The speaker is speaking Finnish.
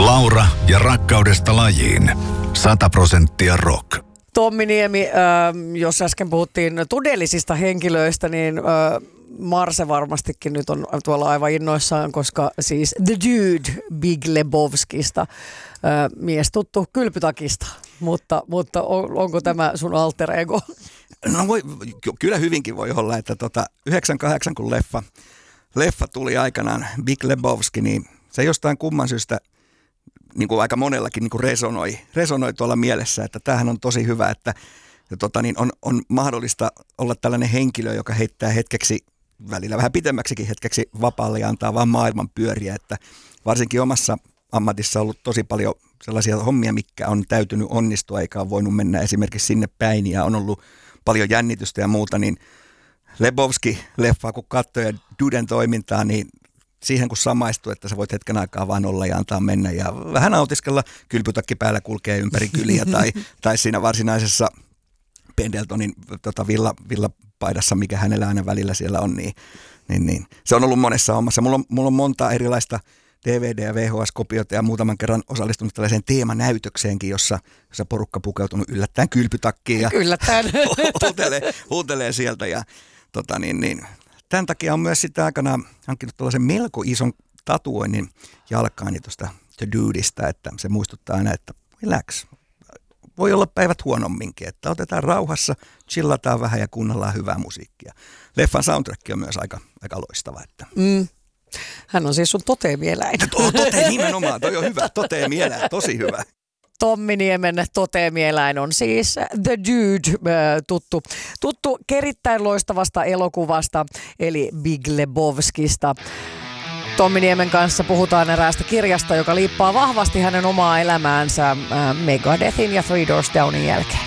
Laura ja rakkaudesta lajiin. 100% rock. Tommi Niemi, jos äsken puhuttiin todellisista henkilöistä, niin Marse varmastikin nyt on tuolla aivan innoissaan, koska siis The Dude Big Lebowskista, mies tuttu kylpytakista, mutta onko tämä sun alter ego? No kyllä hyvinkin voi olla, että 98 kun leffa tuli aikanaan, Big Lebowski, niin se jostain kumman syystä niin kuin aika monellakin niin kuin resonoi tuolla mielessä, että tämähän on tosi hyvä, että on mahdollista olla tällainen henkilö, joka heittää hetkeksi, välillä vähän pitemmäksikin hetkeksi vapaalle ja antaa vaan maailman pyöriä, että varsinkin omassa ammatissa on ollut tosi paljon sellaisia hommia, mitkä on täytynyt onnistua, eikä ole voinut mennä esimerkiksi sinne päin ja on ollut paljon jännitystä ja muuta, niin Lebowski-leffaa kun katsoo ja Duden toimintaa, niin siihen kun samaistuu, että sä voit hetken aikaa vaan olla ja antaa mennä ja vähän nautiskella, kylpytakki päällä kulkee ympäri kyliä tai siinä varsinaisessa Pendletonin villapaidassa, mikä hänellä aina välillä siellä on, niin se on ollut monessa hommassa. Mulla on monta erilaista DVD- ja VHS-kopiota ja muutaman kerran osallistunut tällaiseen teemanäytökseenkin, jossa porukka pukeutunut yllättäen kylpytakkiin ja huutelee sieltä ja tämän takia on myös sitten aikanaan hankkinut tällaisen melko ison tatuoinnin jalkaani tuosta The Dudeista, että se muistuttaa aina, että relax. Voi olla päivät huonomminkin, että otetaan rauhassa, chillataan vähän ja kuunnellaan hyvää musiikkia. Leffan soundtrack on myös aika loistava. Että. Hän on siis sun toteemieläin. Nimenomaan, toi on hyvä, toteemieläin, tosi hyvä. Tommi Niemen toteemieläin on siis The Dude, tuttu erittäin loistavasta elokuvasta, eli Big Lebowskista. Tommi Niemen kanssa puhutaan eräästä kirjasta, joka liippaa vahvasti hänen omaa elämäänsä Megadethin ja Three Doors Downin jälkeen.